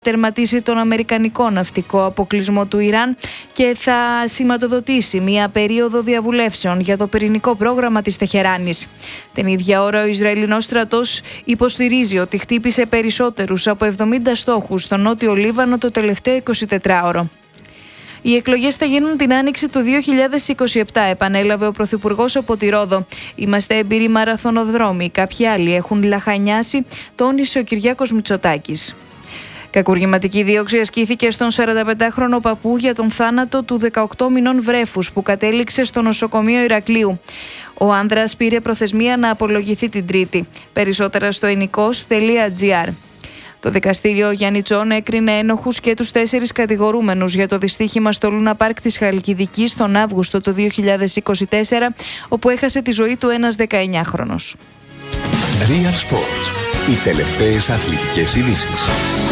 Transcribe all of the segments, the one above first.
τερματίσει τον αμερικανικό ναυτικό αποκλεισμό του Ιράν και θα σηματοδοτήσει μια περίοδο διαβουλεύσεων για το πυρηνικό πρόγραμμα της Τεχεράνης. Την ίδια ώρα ο Ισραηλινός στρατός υποστηρίζει ότι χτύπησε περισσότερους από 70 στόχους στο νότιο Λίβανο το τελευταίο 24ωρο. Οι εκλογές θα γίνουν την άνοιξη του 2027, επανέλαβε ο Πρωθυπουργός από τη Ρόδο. Είμαστε έμπειροι μαραθωνοδρόμοι, κάποιοι άλλοι έχουν λαχανιάσει, τόνισε ο Κυριάκος Μητσοτάκης. Κακουργηματική δίωξη ασκήθηκε στον 45χρονο παππού για τον θάνατο του 18 μηνών βρέφους που κατέληξε στο νοσοκομείο Ηρακλείου. Ο άνδρας πήρε προθεσμία να απολογηθεί την Τρίτη. Περισσότερα στο ενικός.gr. Το δικαστήριο Γιαννιτσών έκρινε ένοχους και τους 4 κατηγορούμενους για το δυστύχημα στο Λούνα Πάρκ της Χαλκιδικής τον Αύγουστο του 2024, όπου έχασε τη ζωή του ένας 19χρονος. Real Sports. Οι τελευταίες αθλητικές ειδήσεις.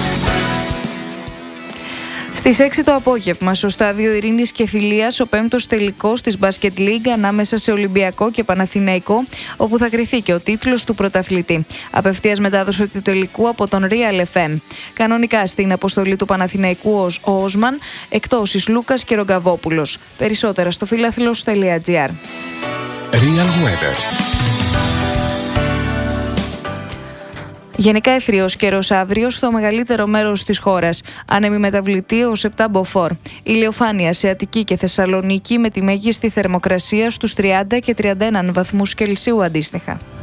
Στις 6 το απόγευμα, στο στάδιο Ειρήνης και Φιλίας, ο 5ος τελικός της Basket League ανάμεσα σε Ολυμπιακό και Παναθηναϊκό, όπου θα κριθεί και ο τίτλος του πρωταθλητή. Απευθείας μετάδοση του τελικού από τον Real FM. Κανονικά στην αποστολή του Παναθηναϊκού ο Όσμαν, εκτός εις Λούκας και Ρογκαβόπουλος. Περισσότερα στο φιλάθλος.gr. Real Weather. Γενικά αιθριος καιρός αύριο στο μεγαλύτερο μέρος της χώρας. Άνεμη μεταβλητή ως 7 μποφόρ. Ηλιοφάνεια σε Αττική και Θεσσαλονίκη με τη μέγιστη θερμοκρασία στους 30 και 31 βαθμούς Κελσίου αντίστοιχα.